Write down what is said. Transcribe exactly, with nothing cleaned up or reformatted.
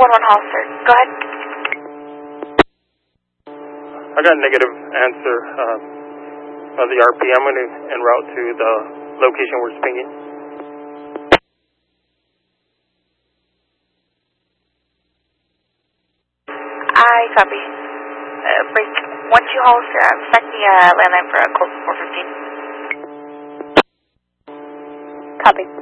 one one Hollister. Go ahead. I got a negative answer uh, of the R P. I'm going to en route to the location we're pinging. I copy. Uh, break one two Hollister. I'm setting the uh, landline for a close four fifteen. Copy.